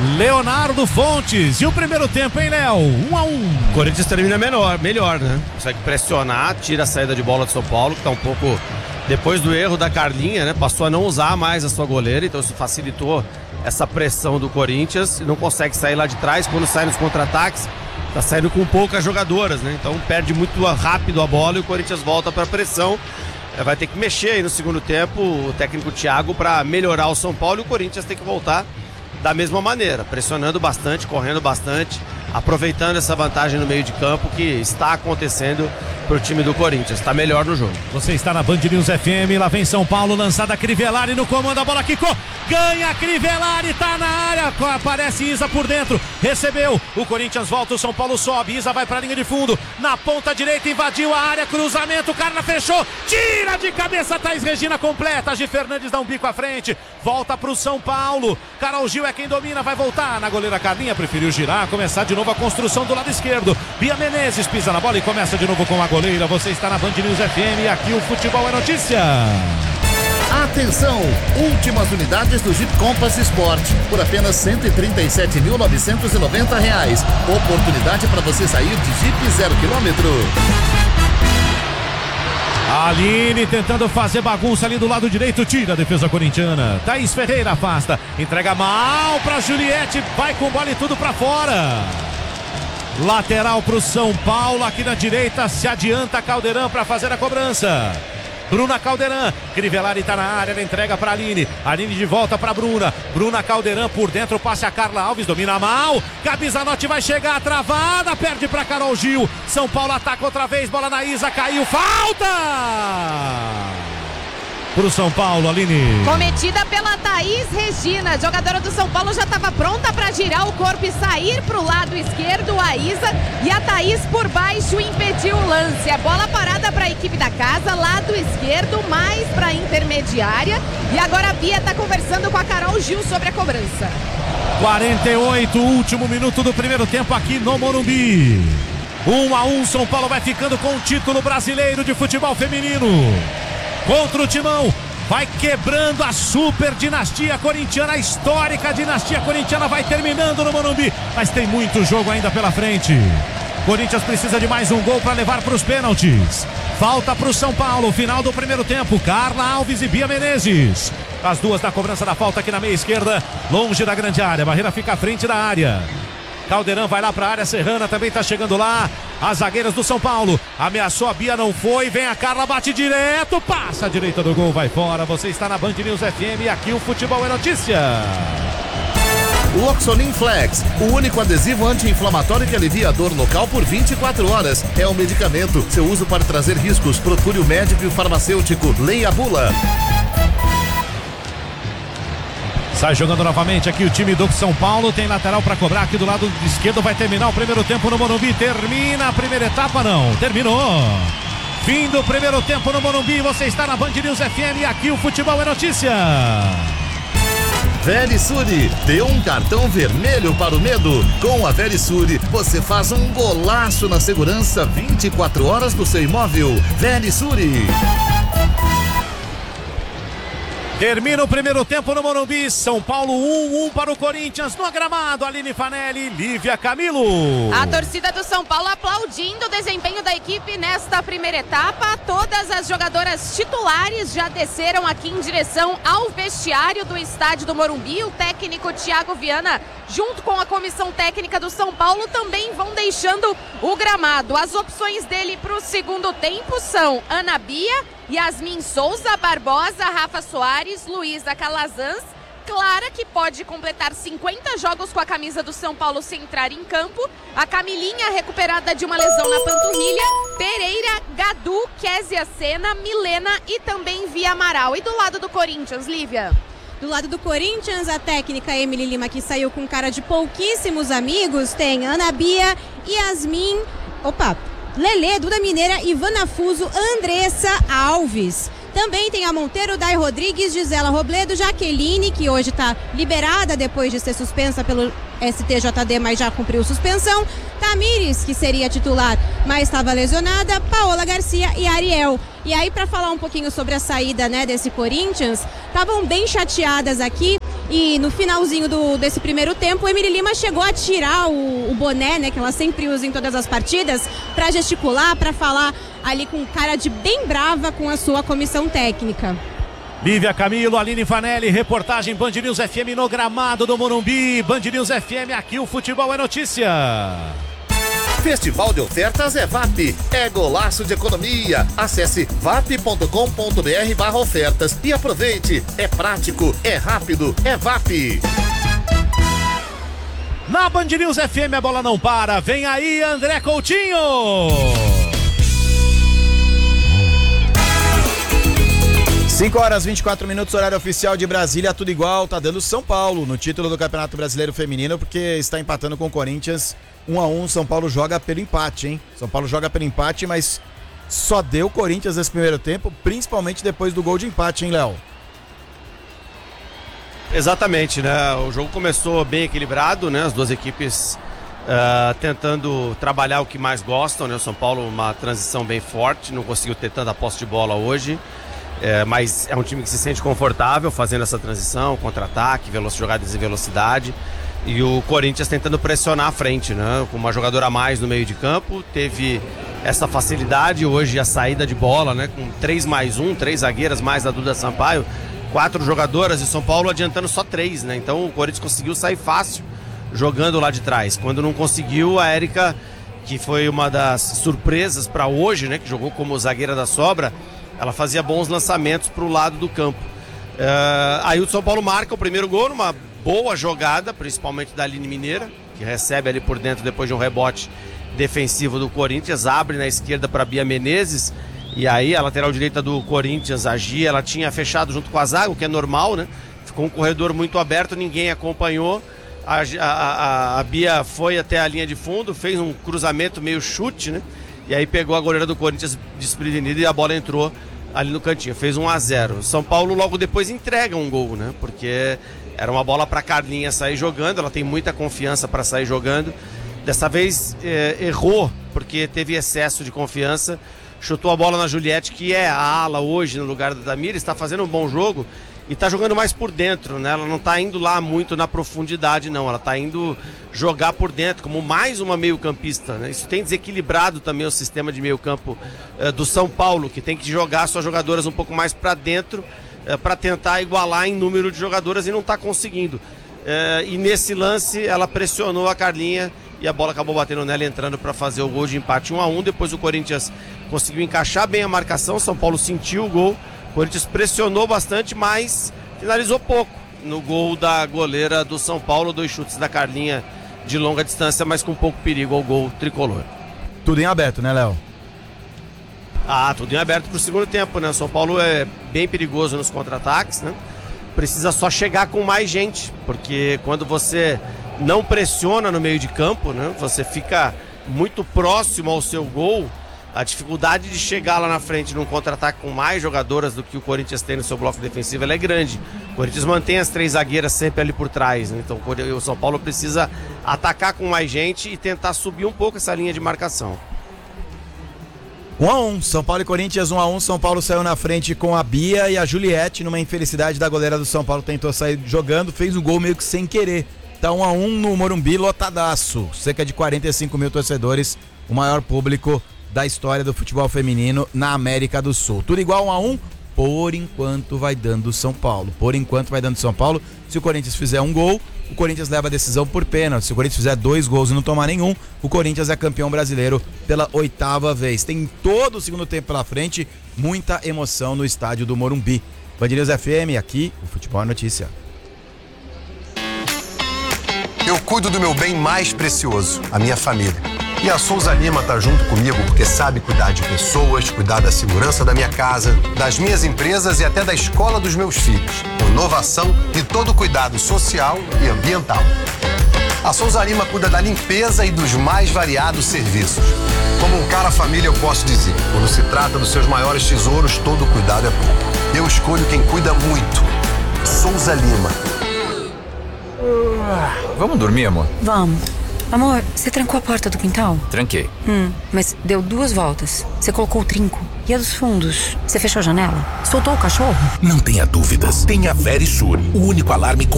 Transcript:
Leonardo Fontes. E o primeiro tempo, hein, Léo? 1-1. O Corinthians termina melhor, né? Consegue pressionar, tira a saída de bola do São Paulo, que tá um pouco... Depois do erro da Carlinha, né? Passou a não usar mais a sua goleira, então isso facilitou essa pressão do Corinthians. Não consegue sair lá de trás, quando sai nos contra-ataques, tá saindo com poucas jogadoras, né? Então perde muito rápido a bola e o Corinthians volta pra pressão. Vai ter que mexer aí no segundo tempo o técnico Thiago para melhorar o São Paulo, e o Corinthians tem que voltar da mesma maneira, pressionando bastante, correndo bastante, aproveitando essa vantagem no meio de campo que está acontecendo pro time do Corinthians, está melhor no jogo. Você está na Band News FM, lá vem São Paulo, lançada Crivellari no comando, a bola quicou, ganha Crivellari, tá na área, aparece Isa por dentro, recebeu, o Corinthians volta, o São Paulo sobe, Isa vai pra linha de fundo, na ponta direita, invadiu a área, cruzamento, Carla fechou, tira de cabeça, Thaís Regina completa, a Gi Fernandes dá um bico à frente, volta pro São Paulo, Carol Gil é quem domina, vai voltar na goleira Carlinha, preferiu girar, começar de novo a construção do lado esquerdo, Bia Menezes pisa na bola e começa de novo com a goleira. Você está na Band News FM e aqui o futebol é notícia. Atenção, últimas unidades do Jeep Compass Sport por apenas R$ 137.990. Oportunidade para você sair de Jeep 0 km. A Aline tentando fazer bagunça ali do lado direito, tira a defesa corintiana. Thaís Ferreira afasta, entrega mal para Juliette, vai com bola e tudo para fora. Lateral para o São Paulo, aqui na direita, se adianta Caldeirão para fazer a cobrança. Bruna Caldeirão, Crivellari está na área, ela entrega para Aline de volta para Bruna Caldeirão por dentro, passe a Carla Alves, domina mal, Gabi Zanotti vai chegar, travada, perde para Carol Gil, São Paulo ataca outra vez, bola na Isa, caiu, falta! Pro São Paulo, Aline. Cometida pela Thaís Regina, jogadora do São Paulo já estava pronta para girar o corpo e sair pro lado esquerdo, a Isa, e a Thaís por baixo impediu o lance. A bola parada para a equipe da casa, lado esquerdo, mais para a intermediária, e agora a Bia está conversando com a Carol Gil sobre a cobrança. 48, último minuto do primeiro tempo aqui no Morumbi. 1-1, São Paulo vai ficando com o título brasileiro de futebol feminino. Contra o Timão, vai quebrando a super dinastia corintiana, a histórica dinastia corintiana vai terminando no Morumbi, mas tem muito jogo ainda pela frente. Corinthians precisa de mais um gol para levar para os pênaltis. Falta para o São Paulo, final do primeiro tempo, Carla Alves e Bia Menezes. As duas na cobrança da falta aqui na meia esquerda, longe da grande área, a barreira fica à frente da área. Caldeirão vai lá para a área, Serrana também está chegando lá. As zagueiras do São Paulo, ameaçou a Bia, não foi, vem a Carla, bate direto, passa a direita do gol, vai fora. Você está na Band News FM e aqui o futebol é notícia. Loxolin Flex, o único adesivo anti-inflamatório que alivia a dor local por 24 horas. É um medicamento, seu uso pode trazer riscos, procure o médico e o farmacêutico, leia a bula. Sai jogando novamente aqui o time do São Paulo, tem lateral para cobrar aqui do lado esquerdo, vai terminar o primeiro tempo no Morumbi, termina a primeira etapa, não, terminou. Fim do primeiro tempo no Morumbi, você está na Band News FM e aqui o futebol é notícia. Verisure, deu um cartão vermelho para o medo. Com a Verisure, você faz um golaço na segurança 24 horas do seu imóvel. Verisure. Termina o primeiro tempo no Morumbi, São Paulo 1-1 para o Corinthians, no gramado, Aline Fanelli, Lívia Camilo. A torcida do São Paulo aplaudindo o desempenho da equipe nesta primeira etapa. Todas as jogadoras titulares já desceram aqui em direção ao vestiário do estádio do Morumbi. O técnico Thiago Viana, junto com a comissão técnica do São Paulo, também vão deixando o gramado. As opções dele para o segundo tempo são Ana Bia, Yasmin Souza, Barbosa, Rafa Soares, Luísa Calazans, Clara, que pode completar 50 jogos com a camisa do São Paulo sem entrar em campo, a Camilinha, recuperada de uma lesão na panturrilha, Pereira, Gadu, Késia Sena, Milena e também Via Amaral. E do lado do Corinthians, Lívia? Do lado do Corinthians, a técnica Emily Lima, que saiu com cara de pouquíssimos amigos, tem Ana Bia, Yasmin, Lelê, Duda Mineira, Ivana Fuso, Andressa Alves. Também tem a Monteiro, Dai Rodrigues, Gisela Robledo, Jaqueline, que hoje está liberada depois de ser suspensa pelo STJD, mas já cumpriu suspensão. Tamires, que seria titular, mas estava lesionada. Paola Garcia e Ariel. E aí, para falar um pouquinho sobre a saída, desse Corinthians, estavam bem chateadas aqui. E no finalzinho desse primeiro tempo, o Emily Lima chegou a tirar o boné, né, que ela sempre usa em todas as partidas, para gesticular, para falar ali com cara de bem brava com a sua comissão técnica. Lívia Camilo, Aline Vanelli, reportagem Band News FM no gramado do Morumbi. Band News FM, aqui o futebol é notícia. Festival de ofertas é VAP, é golaço de economia. Acesse vap.com.br/ofertas e aproveite. É prático, é rápido, é VAP. Na Band News FM a bola não para. Vem aí André Coutinho. 5h24, horário oficial de Brasília, tudo igual, tá dando São Paulo no título do Campeonato Brasileiro Feminino, porque está empatando com o Corinthians 1-1, São Paulo joga pelo empate, hein? São Paulo joga pelo empate, mas só deu Corinthians nesse primeiro tempo, principalmente depois do gol de empate, hein, Léo? Exatamente, né? O jogo começou bem equilibrado, né? As duas equipes tentando trabalhar o que mais gostam, né? O São Paulo uma transição bem forte, não conseguiu ter tanta posse de bola hoje. Mas é um time que se sente confortável fazendo essa transição, contra-ataque, jogadas em velocidade. E o Corinthians tentando pressionar a frente, né? Com uma jogadora a mais no meio de campo, teve essa facilidade hoje, a saída de bola, né? Com 3+1, 3 zagueiras mais a Duda Sampaio, 4 jogadoras e São Paulo adiantando só 3, né? Então o Corinthians conseguiu sair fácil jogando lá de trás. Quando não conseguiu, a Érica, que foi uma das surpresas para hoje, né? Que jogou como zagueira da sobra, ela fazia bons lançamentos para o lado do campo. Aí o São Paulo marca o primeiro gol numa boa jogada, principalmente da Aline Mineira, que recebe ali por dentro depois de um rebote defensivo do Corinthians, abre na esquerda para Bia Menezes, e aí a lateral direita do Corinthians, a Gia, ela tinha fechado junto com a zaga, o que é normal, né? Ficou um corredor muito aberto, ninguém acompanhou. A Bia foi até a linha de fundo, fez um cruzamento meio chute, né? E aí pegou a goleira do Corinthians desprevenida e a bola entrou ali no cantinho, fez 1-0. São Paulo logo depois entrega um gol, né? Porque era uma bola para Carlinha sair jogando, ela tem muita confiança para sair jogando. Dessa vez errou, porque teve excesso de confiança, chutou a bola na Juliette, que é a ala hoje no lugar da Tamires, está fazendo um bom jogo e está jogando mais por dentro, né? Ela não está indo lá muito na profundidade, não. Ela está indo jogar por dentro, como mais uma meio-campista, né? Isso tem desequilibrado também o sistema de meio-campo do São Paulo, que tem que jogar suas jogadoras um pouco mais para dentro, para tentar igualar em número de jogadoras, e não está conseguindo. E nesse lance ela pressionou a Carlinha e a bola acabou batendo nela, entrando para fazer o gol de empate 1-1. Depois o Corinthians conseguiu encaixar bem a marcação, São Paulo sentiu o gol, o Corinthians pressionou bastante, mas finalizou pouco no gol da goleira do São Paulo. 2 chutes da Carlinha de longa distância, mas com pouco perigo ao gol tricolor. Tudo em aberto, né, Léo? Tudo em aberto pro segundo tempo, né? O São Paulo é bem perigoso nos contra-ataques, né? Precisa só chegar com mais gente, porque quando você não pressiona no meio de campo, né? Você fica muito próximo ao seu gol. A dificuldade de chegar lá na frente num contra-ataque com mais jogadoras do que o Corinthians tem no seu bloco defensivo, ela é grande. O Corinthians mantém as 3 zagueiras sempre ali por trás, né? Então o São Paulo precisa atacar com mais gente e tentar subir um pouco essa linha de marcação. 1-1, São Paulo e Corinthians 1-1, São Paulo saiu na frente com a Bia e a Juliette, numa infelicidade da goleira do São Paulo, tentou sair jogando, fez um gol meio que sem querer. Tá 1-1 no Morumbi, lotadaço, cerca de 45 mil torcedores, o maior público da história do futebol feminino na América do Sul. Tudo igual 1-1, por enquanto vai dando São Paulo. Por enquanto vai dando São Paulo. Se o Corinthians fizer um gol, o Corinthians leva a decisão por pênalti. Se o Corinthians fizer 2 gols e não tomar nenhum, o Corinthians é campeão brasileiro pela 8ª vez. Tem todo o segundo tempo pela frente, muita emoção no estádio do Morumbi. Band News FM, aqui o Futebol é Notícia. Eu cuido do meu bem mais precioso, a minha família. E a Souza Lima tá junto comigo porque sabe cuidar de pessoas, cuidar da segurança da minha casa, das minhas empresas e até da escola dos meus filhos. Com inovação e todo o cuidado social e ambiental. A Souza Lima cuida da limpeza e dos mais variados serviços. Como um cara família, eu posso dizer, quando se trata dos seus maiores tesouros, todo cuidado é pouco. Eu escolho quem cuida muito. Souza Lima. Vamos dormir, amor? Vamos. Amor, você trancou a porta do quintal? Tranquei. Mas deu 2 voltas. Você colocou o trinco. E a dos fundos? Você fechou a janela? Soltou o cachorro? Não tenha dúvidas. Tenha Verisure, o único alarme com